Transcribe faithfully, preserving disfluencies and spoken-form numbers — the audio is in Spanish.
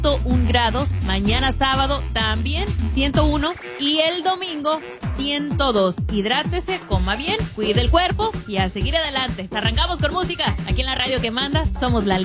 ciento uno grados. Mañana sábado también ciento uno. Y el domingo ciento dos. Hidrátese, coma bien, cuide el cuerpo y a seguir adelante. Arrancamos con música. Aquí en la radio que manda, somos la